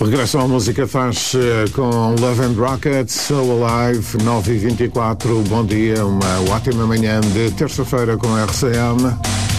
Regresso à música faz com Love and Rockets, So Alive, 9h24. Bom dia, uma ótima manhã de terça-feira com a RCM.